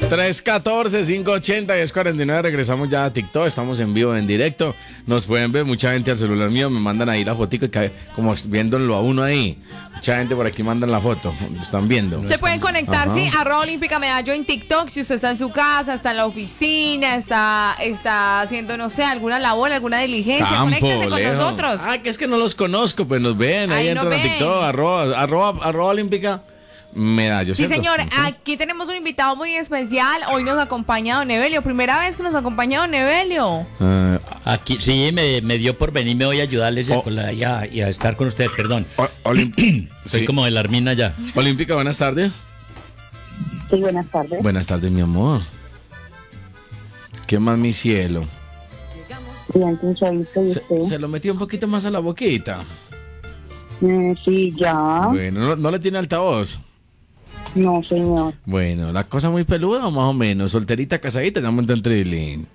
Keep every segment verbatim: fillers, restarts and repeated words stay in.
tres uno cuatro, cinco ocho cero, diez cuarenta y nueve. Regresamos ya a TikTok. Estamos en vivo, en directo. Nos pueden ver mucha gente al celular mío. Me mandan ahí la fotico, como viéndolo a uno ahí. Mucha gente por aquí mandan la foto. Están viendo. Se pueden conectar, sí, arroba Olímpica Medallo en TikTok. Si usted está en su casa, está en la oficina, está, está haciendo, no sé, alguna labor, alguna diligencia. Campo, conéctese con Leo. nosotros. Ah, que es que no los conozco, pues nos ven. Ahí, Ahí entran nos a ven. TikTok. Arroba, arroba, arroba Olímpica Medallo. Sí, ¿cierto? señor, Ujú. aquí tenemos un invitado muy especial. Hoy nos acompaña Don Evelio. Primera vez que nos acompaña Don Evelio. Ah, Aquí sí, me, me dio por venirme hoy a ayudarles Oh. con la- y, a, y a estar con ustedes, perdón. O- Olim- Soy sí. como de la Armina ya. Olímpica, buenas tardes. Sí, buenas tardes. Buenas tardes, mi amor. ¿Qué más, mi cielo? Bien, pinchadito, ¿y Se, usted? se lo metió un poquito más a la boquita. Mm, sí, ya. Bueno, ¿no, no le tiene altavoz? No, señor. Bueno, la cosa muy peluda o más o menos. Solterita, casadita, ya monta en trilín.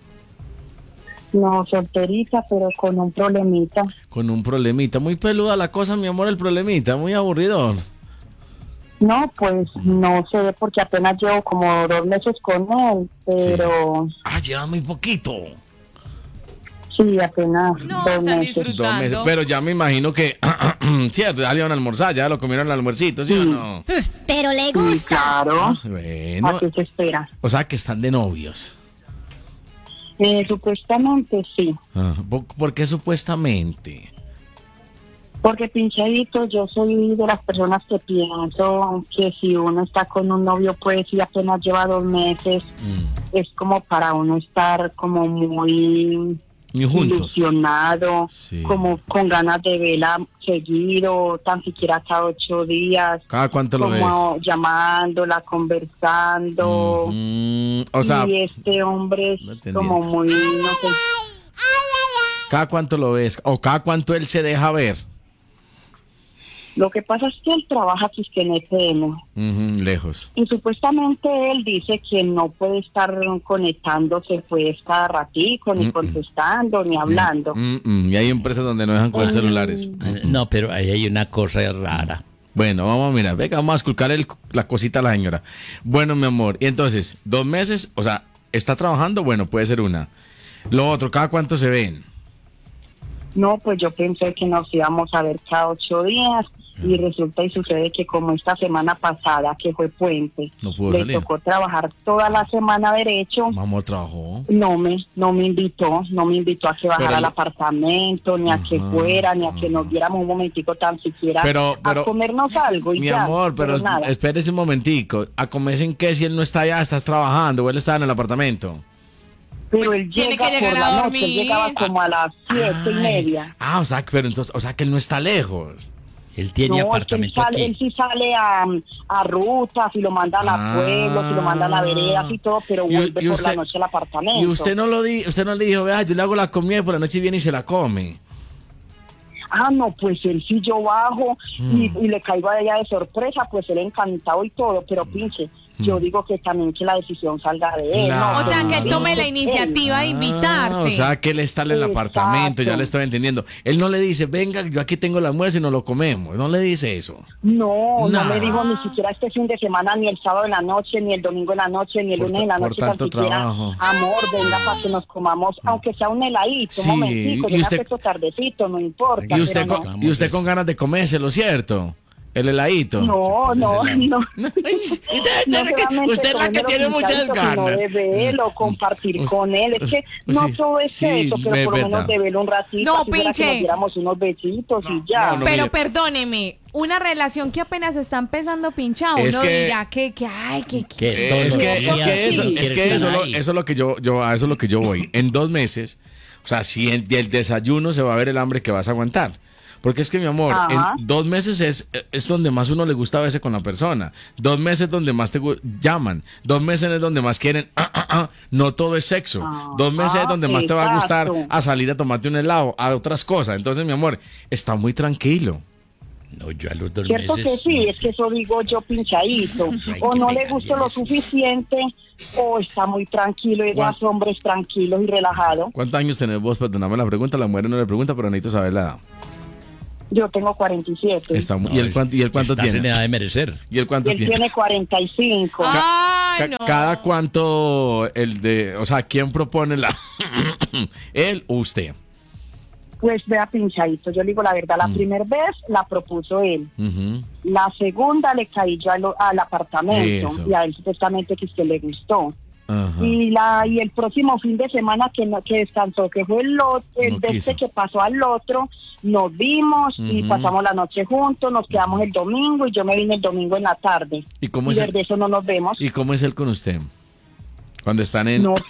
No, solterita, pero con un problemita. Con un problemita. Muy peluda la cosa, mi amor, el problemita. Muy aburridor. No, pues no sé, porque apenas llevo como dos meses con él, pero Ah, lleva muy poquito. sí, apenas No, dos están meses. disfrutando. Dos meses. Pero ya me imagino que... Cierto, ya le iban a almorzar, ya lo comieron al almuercito, ¿sí o no? Pero le Sí, gusta. claro. Ah, ¿A bueno. qué se espera? O sea, que están de novios. Eh, supuestamente sí. Ah, ¿por, por qué supuestamente? Porque pinchadito, yo soy de las personas que pienso que si uno está con un novio, pues si apenas lleva dos meses, Mm. es como para uno estar como muy Ni juntos. ilusionado, Sí. como con ganas de verla seguido, tan siquiera cada ocho días, ¿Cada cuánto lo ves? como llamándola, conversando. Ujú. O sea, y este hombre es no entendí. como muy, no sé, ¿cada cuánto lo ves? ¿O cada cuánto él se deja ver? lo que pasa es que él trabaja aquí en E T M. Ujú, lejos. Y supuestamente él dice que no puede estar conectándose pues cada ratico, ni Mm-mm. contestando, ni hablando. Mm, mm, Y hay empresas donde no dejan coger Mm. celulares. Eh, No, pero ahí hay una cosa rara. Bueno, vamos a mirar. Venga, vamos a esculcar el- la cosita a la señora. Bueno, mi amor. Y entonces, dos meses, o sea, ¿está trabajando? Bueno, puede ser una. Lo otro, ¿cada cuánto se ven? No, pues yo pensé que nos íbamos a ver cada ocho días y resulta y sucede que como esta semana pasada, que fue puente, No pudo le salir. tocó trabajar toda la semana derecho. Mi amor trabajó. No me, no me invitó, no me invitó a que bajara Pero al lo- apartamento, ni a que Ajá, fuera, ni a que ajá. nos viéramos un momentico tan siquiera Pero- pero- a comernos algo y Mi ya, amor, pero, nada. espérese un momentico. ¿A comerse en qué si él no está allá? ¿Estás trabajando o él está en el apartamento? Pero él Tiene llega que llegar por a la noche, dormir. él llegaba como a las siete y media. Ah, o sea, pero entonces, o sea que él no está lejos. Él tiene No, es que él, apartamento sale, él aquí. sí sale a, a rutas, y lo mandan Ah. a pueblos, y lo mandan a veredas y todo, pero Y- vuelve y por usted- la noche al apartamento. Y usted no lo di, usted no le dijo, vea, yo le hago la comida y por la noche viene y se la come. Ah, no, pues él sí yo bajo Mm. y, y le caigo a ella de sorpresa, pues él encantado y todo, pero pinche, yo digo que también que la decisión salga de él. Claro. ¿no? O sea, que él tome la Él. iniciativa de invitarte. Ah, o sea que él está en el Exacto. apartamento, ya le estoy entendiendo. Él no le dice, venga, yo aquí tengo el almuerzo y nos lo comemos. No le dice eso. No, Nah. no me dijo ni siquiera este fin de semana, ni el sábado en la noche, ni el domingo en la noche, ni el Por lunes ta- en la por noche, tan tanto siquiera, trabajo. amor, venga para que nos comamos, aunque sea un heladito, Sí, un momentico, y yo me usted- acuesto tardecito, no importa. Y usted, pero con, no. y usted con ganas de comérselo, ¿cierto? El heladito. No, no, no. Usted, No solamente usted es la que comerlo tiene sin muchas salsa, sino ganas. de verlo, compartir Us- con él. Es que us- no sí, todo es sí, eso, pero es por lo verdad. menos de verlo un ratito, No, así fuera pinche. que nos diéramos unos besitos y ya. no, no. Pero mire. perdóneme, una relación que apenas está empezando pinchado, Es uno que- dirá que, que, ay, que, que- Que es todos Es los que, días, es que eso, si es quieres que eso, estar lo- ahí. eso es lo que yo, yo, a eso es lo que yo voy. En dos meses, o sea, si en el desayuno se va a ver el hambre que vas a aguantar. Porque es que, mi amor, Ajá. en dos meses es, es donde más uno le gusta verse con la persona. Dos meses es donde más te gu- llaman. Dos meses es donde más quieren. ah, ah, ah. No todo es sexo. Ah, Dos meses es donde más te va a gustar exacto. a salir a tomarte un helado, a otras cosas. Entonces, mi amor, está muy tranquilo. No, yo a los dos Cierto meses. que sí, no. es que eso digo yo pinchadito. Ay, O qué no le pena, gusta lo sí. suficiente, o está muy tranquilo y ¿Cuál? más hombres tranquilos y relajados. ¿Cuántos años tenés vos? Perdóname la pregunta. La mujer no le pregunta, pero necesito saber la edad. Yo tengo cuarenta y siete. Está muy- No, ¿Y el cuánto, y el cuánto estás en tiene? edad de merecer. ¿Y el Y cuánto él tiene? tiene cuarenta y cinco. Ah, Ay, ca- no. cada cuánto el de, o sea, ¿quién propone la él o usted? Pues vea, pinchadito, yo le digo la verdad, la Mm. primera vez la propuso él. Ujú. La segunda le caí yo al, al apartamento Eso. y a él supuestamente que usted le gustó. Ajá. Y la y el próximo fin de semana que no, que descansó, que fue el, otro, el No de quiso. este que pasó al otro, nos vimos y Ujú. pasamos la noche juntos, nos quedamos el domingo y yo me vine el domingo en la tarde. ¿Y cómo y es el- desde eso no nos vemos. ¿Y cómo es él con usted? Cuando están en No